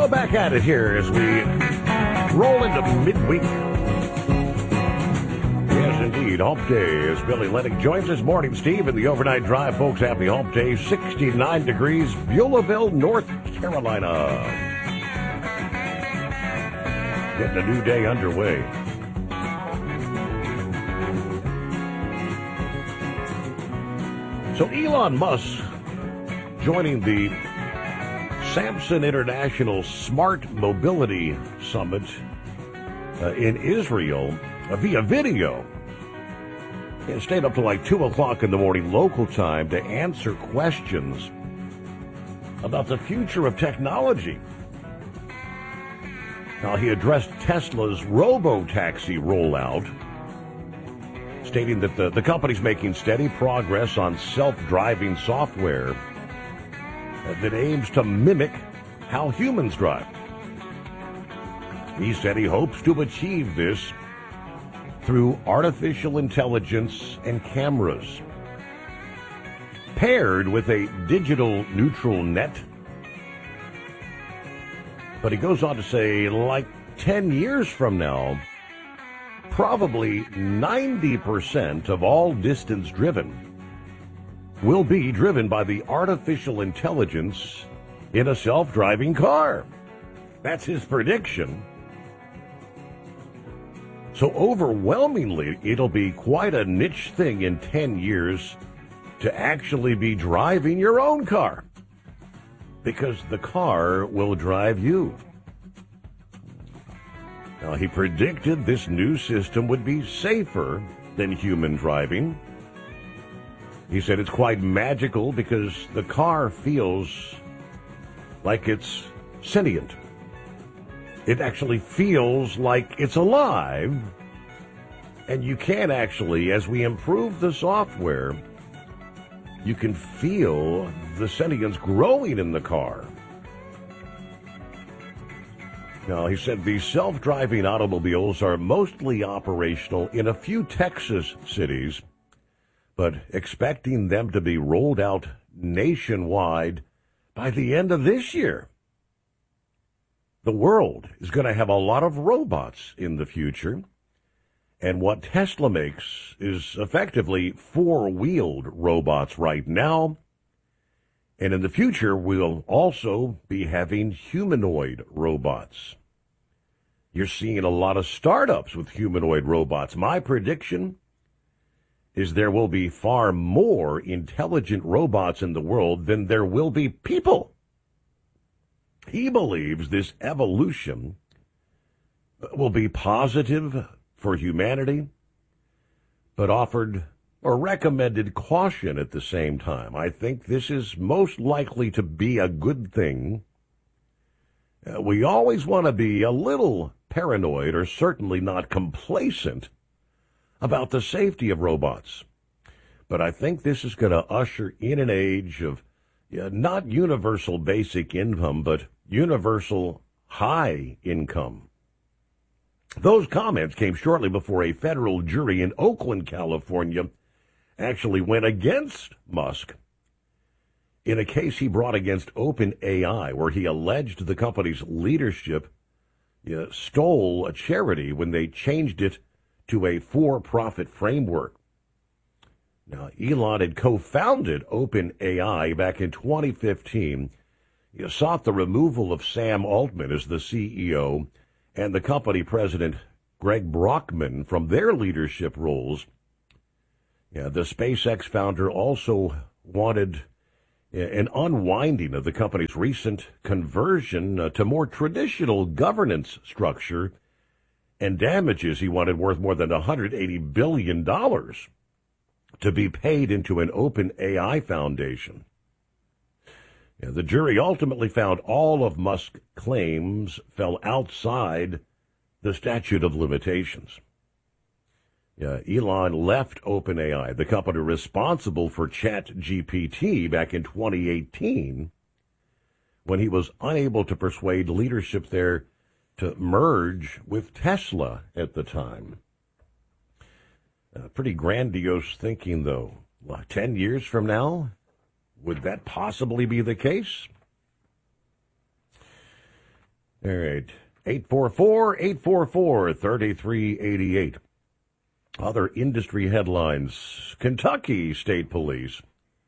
Go back at it here as we roll into midweek. Yes, indeed. Hump Day as Billy Lennox joins us. Morning, Steve, in the overnight drive. Folks, happy Hump Day. 69 degrees, Beulahville, North Carolina. Getting a new day underway. So Elon Musk joining the Samson International Smart Mobility Summit in Israel via video. He stayed up to like 2 o'clock in the morning local time to answer questions about the future of technology. Now, he addressed Tesla's robo-taxi rollout, stating that the company's making steady progress on self-driving software that aims to mimic how humans drive. He said he hopes to achieve this through artificial intelligence and cameras, paired with a digital neural net. But he goes on to say, like 10 years from now, probably 90% of all distance driven will be driven by the artificial intelligence in a self-driving car. That's his prediction. So overwhelmingly, it'll be quite a niche thing in 10 years to actually be driving your own car, because the car will drive you. Now, he predicted this new system would be safer than human driving. He said it's quite magical because the car feels like it's sentient. It actually feels like it's alive. And you can actually, as we improve the software, you can feel the sentience growing in the car. Now, he said these self-driving automobiles are mostly operational in a few Texas cities, but expecting them to be rolled out nationwide by the end of this year. The world is going to have a lot of robots in the future, and what Tesla makes is effectively four-wheeled robots right now, and in the future we'll also be having humanoid robots. You're seeing a lot of startups with humanoid robots. My prediction is there will be far more intelligent robots in the world than there will be people. He believes this evolution will be positive for humanity, but offered or recommended caution at the same time. I think this is most likely to be a good thing. We always want to be a little paranoid, or certainly not complacent, about the safety of robots. But I think this is going to usher in an age of not universal basic income, but universal high income. Those comments came shortly before a federal jury in Oakland, California, actually went against Musk in a case he brought against OpenAI, where he alleged the company's leadership stole a charity when they changed it to a for-profit framework. Now, Elon had co-founded OpenAI back in 2015. He sought the removal of Sam Altman as the CEO and the company president, Greg Brockman, from their leadership roles. The SpaceX founder also wanted an unwinding of the company's recent conversion to more traditional governance structure, and damages he wanted worth more than $180 billion to be paid into an OpenAI foundation. The jury ultimately found all of Musk's claims fell outside the statute of limitations. Elon left OpenAI, the company responsible for ChatGPT, back in 2018, when he was unable to persuade leadership there to merge with Tesla at the time. Pretty grandiose thinking, though. 10 years from now, would that possibly be the case? All right. 844-844-3388. Other industry headlines. Kentucky State Police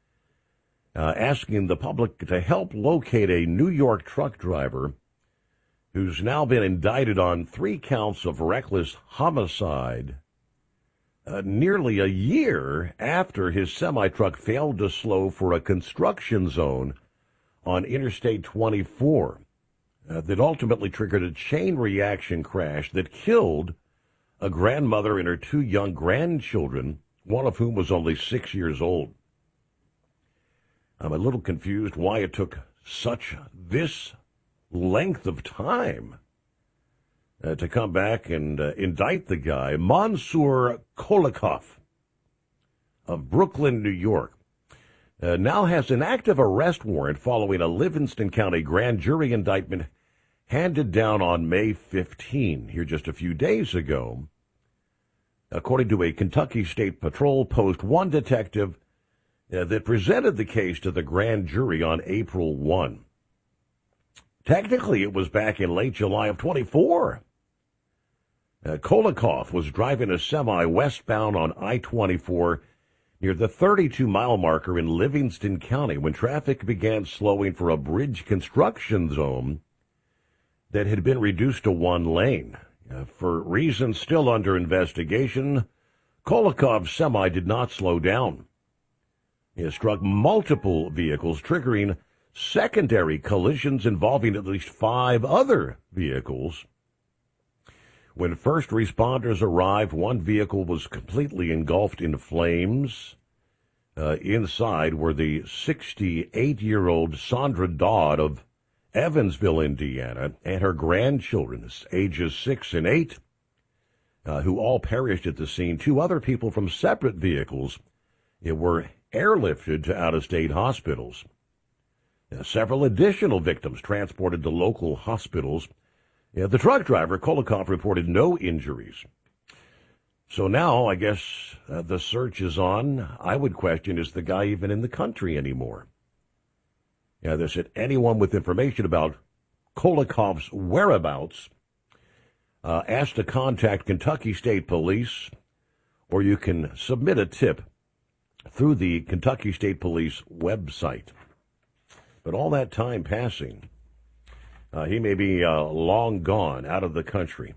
asking the public to help locate a New York truck driver who's now been indicted on 3 counts of reckless homicide nearly a year after his semi-truck failed to slow for a construction zone on Interstate 24 that ultimately triggered a chain reaction crash that killed a grandmother and her 2 young grandchildren, one of whom was only 6 years old. I'm a little confused why it took this length of time to come back and indict the guy, Mansour Kolikoff of Brooklyn, New York. Now has an active arrest warrant following a Livingston County grand jury indictment handed down on May 15, here just a few days ago. According to a Kentucky State Patrol Post 1 detective that presented the case to the grand jury on April 1. Technically, it was back in late July of 24. Kolikoff was driving a semi westbound on I-24 near the 32-mile marker in Livingston County when traffic began slowing for a bridge construction zone that had been reduced to 1 lane. For reasons still under investigation, Kolikoff's semi did not slow down. It struck multiple vehicles, triggering secondary collisions involving at least 5 other vehicles. When first responders arrived, 1 vehicle was completely engulfed in flames. Inside were the 68-year-old Sandra Dodd of Evansville, Indiana, and her grandchildren, ages 6 and 8, who all perished at the scene. 2 other people from separate vehicles were airlifted to out-of-state hospitals. Several additional victims transported to local hospitals. The truck driver, Kolikoff, reported no injuries. So now, I guess, the search is on. I would question, is the guy even in the country anymore? They said anyone with information about Kolikoff's whereabouts asked to contact Kentucky State Police, or you can submit a tip through the Kentucky State Police website. But all that time passing, he may be long gone out of the country.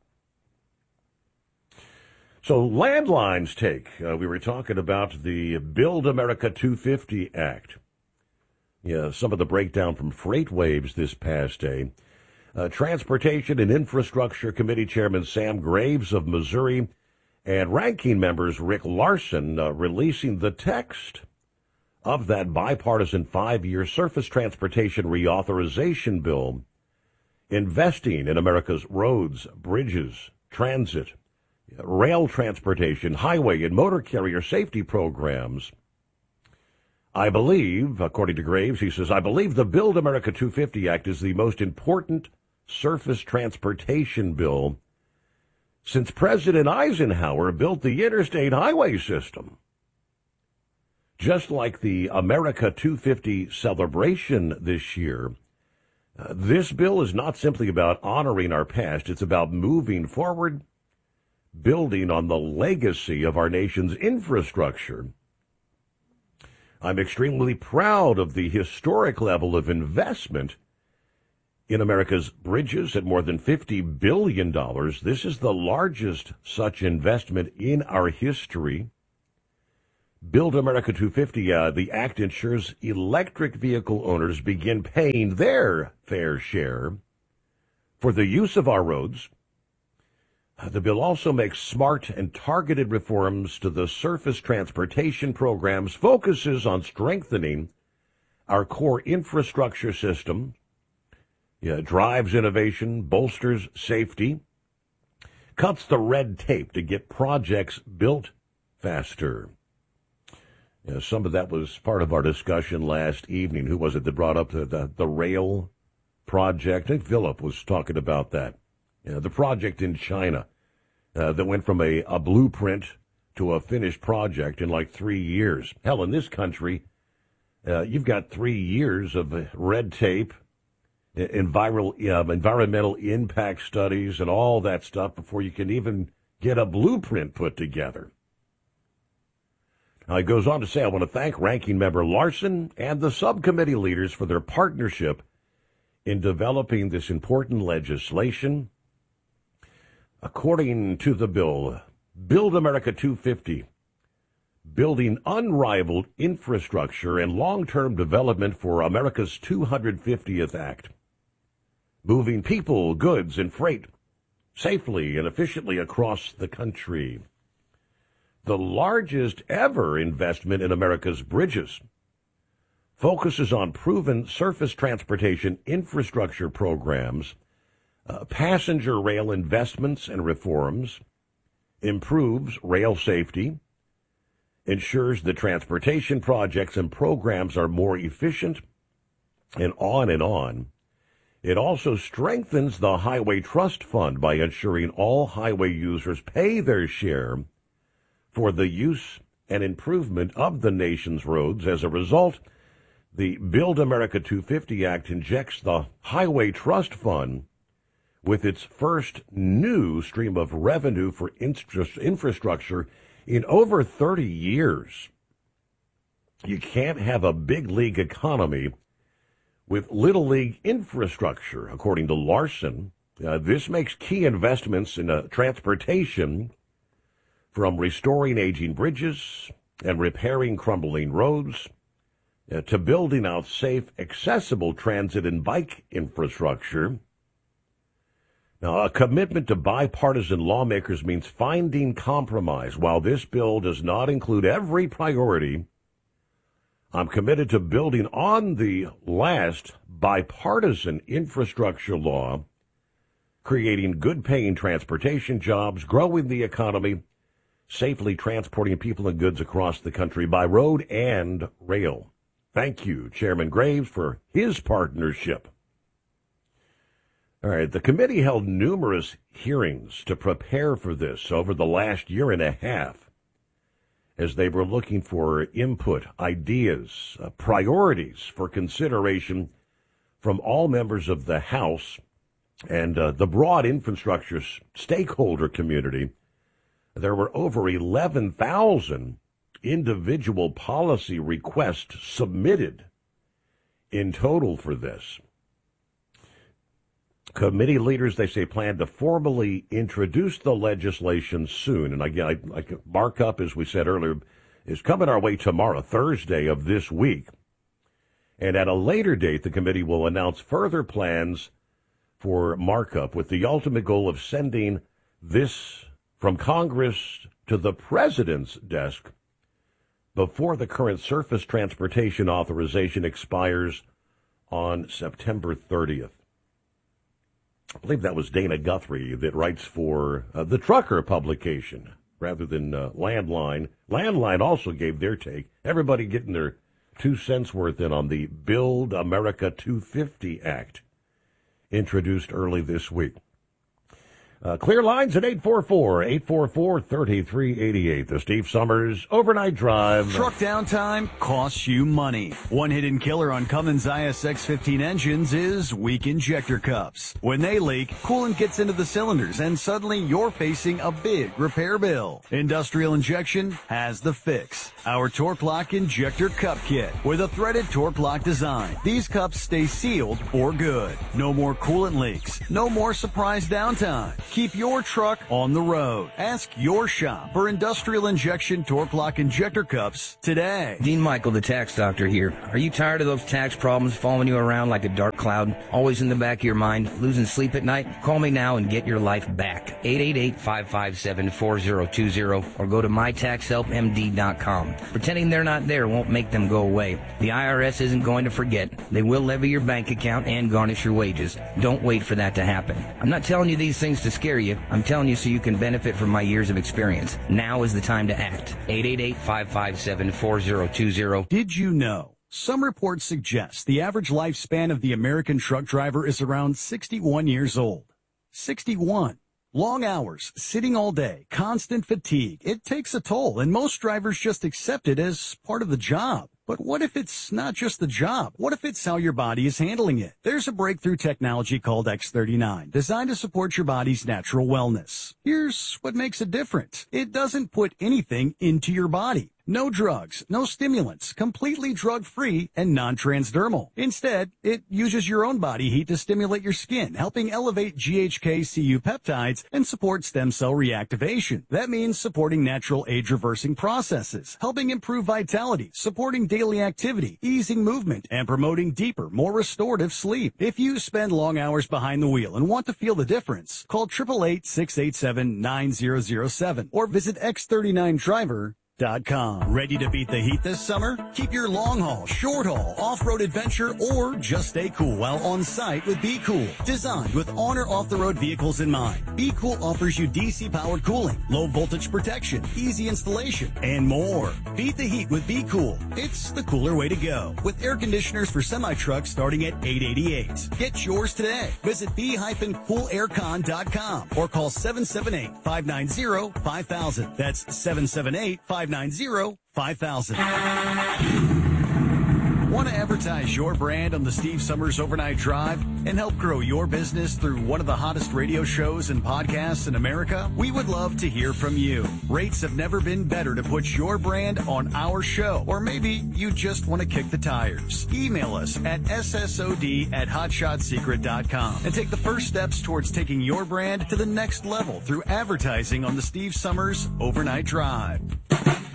So landlines take. We were talking about the Build America 250 Act. Some of the breakdown from FreightWaves this past day. Transportation and Infrastructure Committee Chairman Sam Graves of Missouri and ranking members Rick Larson releasing the text of that bipartisan 5-year surface transportation reauthorization bill, investing in America's roads, bridges, transit, rail transportation, highway and motor carrier safety programs. I believe, according to Graves, he says, I believe the Build America 250 Act is the most important surface transportation bill since President Eisenhower built the interstate highway system. Just like the America 250 celebration this year, this bill is not simply about honoring our past. It's about moving forward, building on the legacy of our nation's infrastructure. I'm extremely proud of the historic level of investment in America's bridges at more than $50 billion. This is the largest such investment in our history. Build America 250, the act ensures electric vehicle owners begin paying their fair share for the use of our roads. The bill also makes smart and targeted reforms to the surface transportation programs, focuses on strengthening our core infrastructure system, drives innovation, bolsters safety, cuts the red tape to get projects built faster. Some of that was part of our discussion last evening. Who was it that brought up the rail project? I think Philip was talking about that. The project in China that went from a blueprint to a finished project in like 3 years. Hell, in this country, you've got 3 years of red tape environmental impact studies and all that stuff before you can even get a blueprint put together. Now, he goes on to say, I want to thank Ranking Member Larson and the subcommittee leaders for their partnership in developing this important legislation. According to the bill, Build America 250, building unrivaled infrastructure and long-term development for America's 250th Act, moving people, goods, and freight safely and efficiently across the country. The largest ever investment in America's bridges focuses on proven surface transportation infrastructure programs, passenger rail investments and reforms, improves rail safety, ensures that transportation projects and programs are more efficient, and on and on. It also strengthens the Highway Trust Fund by ensuring all highway users pay their share for the use and improvement of the nation's roads. As a result, the Build America 250 Act injects the Highway Trust Fund with its first new stream of revenue for infrastructure in over 30 years. You can't have a big league economy with little league infrastructure, according to Larson. This makes key investments in transportation, from restoring aging bridges and repairing crumbling roads to building out safe, accessible transit and bike infrastructure. Now, a commitment to bipartisan lawmakers means finding compromise. While this bill does not include every priority, I'm committed to building on the last bipartisan infrastructure law, creating good-paying transportation jobs, growing the economy, safely transporting people and goods across the country by road and rail. Thank you, Chairman Graves, for his partnership. All right, the committee held numerous hearings to prepare for this over the last year and a half, as they were looking for input, ideas, priorities for consideration from all members of the House and the broad infrastructure stakeholder community. There were over 11,000 individual policy requests submitted in total for this. Committee leaders, they say, plan to formally introduce the legislation soon. And again, markup, as we said earlier, is coming our way tomorrow, Thursday of this week. And at a later date, the committee will announce further plans for markup with the ultimate goal of sending this from Congress to the president's desk before the current surface transportation authorization expires on September 30th. I believe that was Dana Guthrie that writes for the Trucker publication rather than Landline. Landline also gave their take. Everybody getting their 2 cents worth in on the Build America 250 Act introduced early this week. Clear lines at 844-844-3388. The Steve Summers Overnight Drive. Truck downtime costs you money. One hidden killer on Cummins ISX-15 engines is weak injector cups. When they leak, coolant gets into the cylinders and suddenly you're facing a big repair bill. Industrial Injection has the fix. Our Torque Lock Injector Cup Kit with a threaded Torque Lock design. These cups stay sealed for good. No more coolant leaks. No more surprise downtime. Keep your truck on the road. Ask your shop for Industrial Injection Torque Lock Injector Cups today. Dean Michael, the tax doctor here. Are you tired of those tax problems following you around like a dark cloud, always in the back of your mind, losing sleep at night? Call me now and get your life back. 888-557-4020 or go to mytaxhelpmd.com. Pretending they're not there won't make them go away. The IRS isn't going to forget. They will levy your bank account and garnish your wages. Don't wait for that to happen. I'm not telling you these things to scare you. I'm telling you so you can benefit from my years of experience. Now is the time to act. 888-557-4020. Did you know? Some reports suggest the average lifespan of the American truck driver is around 61 years old. 61. Long hours, sitting all day, constant fatigue. It takes a toll, and most drivers just accept it as part of the job. But what if it's not just the job? What if it's how your body is handling it? There's a breakthrough technology called X39, designed to support your body's natural wellness. Here's what makes it different. It doesn't put anything into your body. No drugs, no stimulants, completely drug-free and non-transdermal. Instead, it uses your own body heat to stimulate your skin, helping elevate GHK-Cu peptides and support stem cell reactivation. That means supporting natural age-reversing processes, helping improve vitality, supporting daily activity, easing movement, and promoting deeper, more restorative sleep. If you spend long hours behind the wheel and want to feel the difference, call 888-687-9007 or visit X39Driver.com. Ready to beat the heat this summer? Keep your long haul, short haul, off-road adventure, or just stay cool while on site with Be Cool. Designed with on or off-the-road vehicles in mind, Be Cool offers you DC-powered cooling, low-voltage protection, easy installation, and more. Beat the heat with Be Cool. It's the cooler way to go. With air conditioners for semi-trucks starting at $888. Get yours today. Visit b-coolaircon.com or call 778-590-5000. That's 778-590-5000. Want to advertise your brand on the Steve Summers Overnight Drive and help grow your business through one of the hottest radio shows and podcasts in America? We would love to hear from you. Rates have never been better to put your brand on our show, or maybe you just want to kick the tires. Email us at ssod@hotshotsecret.com and take the first steps towards taking your brand to the next level through advertising on the Steve Summers Overnight Drive.